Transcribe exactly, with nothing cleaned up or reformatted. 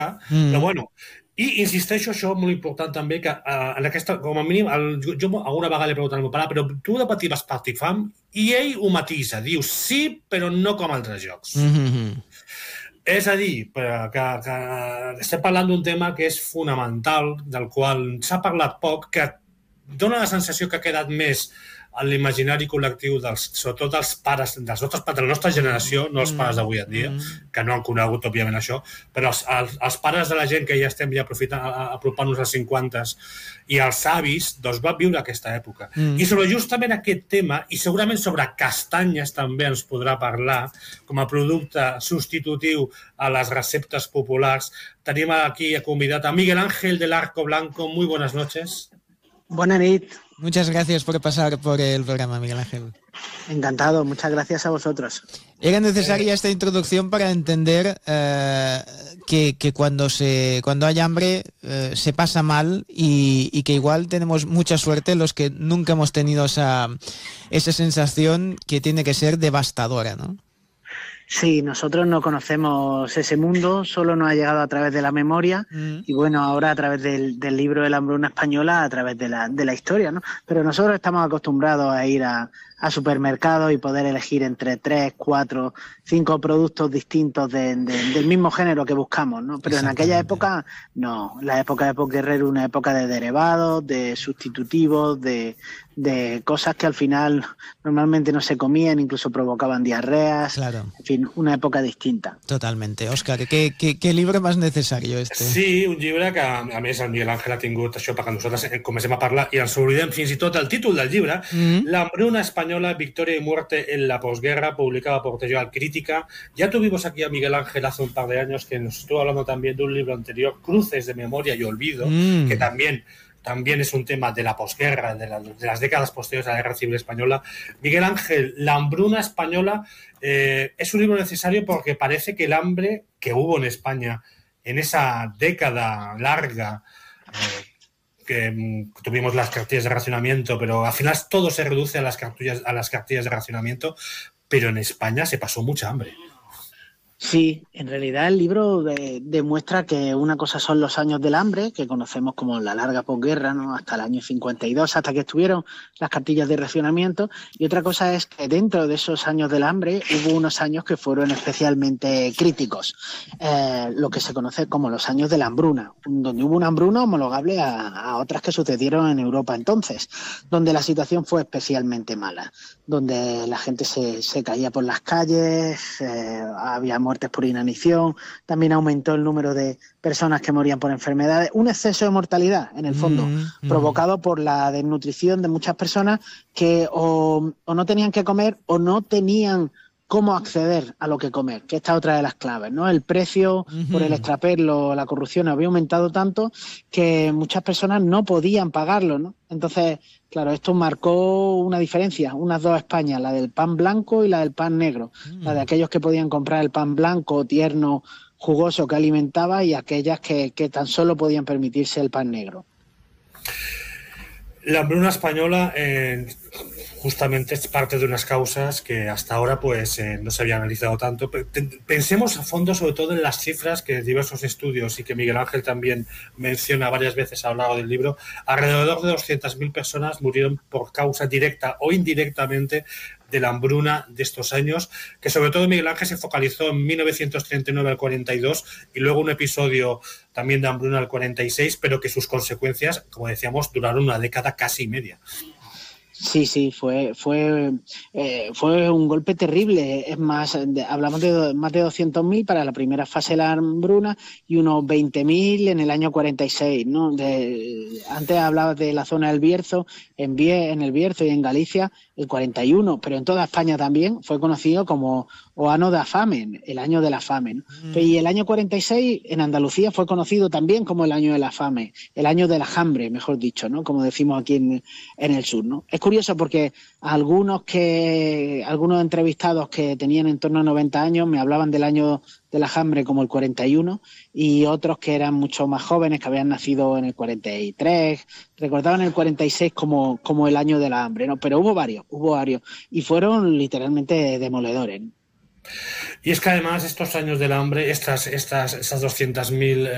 Mm. Però bueno, i insisteixo, això molt important també, que uh, en aquesta, com a mínim, el, jo, jo alguna vegada li he preguntat al meu pare, però tu de petit vas participar, i ell ho matisa, diu sí, però no com altres jocs. Mm-hmm. És a dir, que, que estem parlant d'un tema que és fonamental, del qual s'ha parlat poc, que dona la sensació que ha quedat més en l'imaginari col·lectiu, dels, sobretot dels pares, dels nostres, de la nostra generació, no els pares d'avui en dia, que no han conegut, òbviament, això, però els, els, els pares de la gent que ja estem ja aprofitant, apropant-nos als cinquanta i els avis, doncs van viure aquesta època. Mm. I sobre justament aquest tema, i segurament sobre castanyes també ens podrà parlar, com a producte substitutiu a les receptes populars, tenim aquí convidat a Miguel Ángel del Arco Blanco. Muy buenas noches. Buenas nit. Muchas gracias por pasar por el programa, Miguel Ángel. Encantado, muchas gracias a vosotros. Era necesaria esta introducción para entender eh, que, que cuando se cuando hay hambre eh, se pasa mal y, y que igual tenemos mucha suerte los que nunca hemos tenido esa, esa sensación que tiene que ser devastadora, ¿no? Sí, nosotros no conocemos ese mundo, solo nos ha llegado a través de la memoria mm. y bueno, ahora a través del, del libro de la hambruna española, a través de la, de la historia, ¿no? Pero nosotros estamos acostumbrados a ir a, a supermercados y poder elegir entre tres, cuatro, cinco productos distintos de, de, del mismo género que buscamos, ¿no? Pero en aquella época, no, la época de posguerra era una época de derivados, de sustitutivos, de, de cosas que al final normalmente no se comían, incluso provocaban diarreas, claro. En fin, una època distinta. Totalmente. Òscar, què, què, què llibre més necessari este? Sí, un llibre que a més el Miguel Ángel ha tingut això perquè nosaltres comencem a parlar i ens oblidem fins i tot el títol del llibre, mm-hmm. La hambruna española, victoria y muerte en la posguerra, publicada por Editorial Crítica. Ya tuvimos aquí a Miguel Ángel hace un par de años que nos estuvo hablando también de un libro anterior, Cruces de memoria y olvido, mm. que también también es un tema de la posguerra, de, la, de las décadas posteriores a la Guerra Civil Española. Miguel Ángel, La hambruna española eh, es un libro necesario porque parece que el hambre que hubo en España en esa década larga, eh, que tuvimos las cartillas de racionamiento, pero al final todo se reduce a las cartillas, a las cartillas de racionamiento, pero en España se pasó mucha hambre. Sí, en realidad el libro de, demuestra que una cosa son los años del hambre, que conocemos como la larga posguerra, ¿no? Hasta el año cincuenta y dos, hasta que estuvieron las cartillas de racionamiento, y otra cosa es que dentro de esos años del hambre hubo unos años que fueron especialmente críticos, eh, lo que se conoce como los años de la hambruna, donde hubo una hambruna homologable a, a otras que sucedieron en Europa entonces, donde la situación fue especialmente mala, donde la gente se, se caía por las calles, eh, había muertes por inanición, también aumentó el número de personas que morían por enfermedades, un exceso de mortalidad, en el fondo, mm, provocado mm. por la desnutrición de muchas personas que o, o no tenían que comer o no tenían cómo acceder a lo que comer, que esta es otra de las claves, ¿no? El precio uh-huh. por el extraperlo, la corrupción había aumentado tanto que muchas personas no podían pagarlo, ¿no? Entonces, claro, esto marcó una diferencia, unas dos Españas, la del pan blanco y la del pan negro, uh-huh. la de aquellos que podían comprar el pan blanco, tierno, jugoso, que alimentaba, y aquellas que, que tan solo podían permitirse el pan negro. La hambruna española eh, justamente es parte de unas causas que hasta ahora pues eh, no se había analizado tanto. Pensemos a fondo sobre todo en las cifras que diversos estudios y que Miguel Ángel también menciona varias veces a lo largo del libro. Alrededor de doscientas mil personas murieron por causa directa o indirectamente de la hambruna de estos años, que sobre todo Miguel Ángel se focalizó en mil novecientos treinta y nueve al cuarenta y dos y luego un episodio también de hambruna al cuarenta y seis, pero que sus consecuencias, como decíamos, duraron una década casi media. Sí, sí, fue fue eh, fue un golpe terrible. Es más, de, hablamos de más de doscientos mil para la primera fase de la hambruna y unos veinte mil en el año cuarenta y seis, ¿no? De, antes hablabas de la zona del Bierzo, en, Bie, en el Bierzo y en Galicia el cuarenta y uno, pero en toda España también fue conocido como o ano da fame, el año de la fame, ¿no? Mm. Y el año cuarenta y seis en Andalucía fue conocido también como el año de la fame, el año de la hambre, mejor dicho, ¿no? Como decimos aquí en, en el sur, ¿no? Es curioso porque algunos que algunos entrevistados que tenían en torno a noventa años me hablaban del año de la hambre como el cuarenta y uno, y otros que eran mucho más jóvenes, que habían nacido en el cuarenta y tres, recordaban el cuarenta y seis como, como el año de la hambre, ¿no? Pero hubo varios, hubo varios, y fueron literalmente demoledores, ¿no? Y es que además estos años del hambre, estas, estas, estas doscientas mil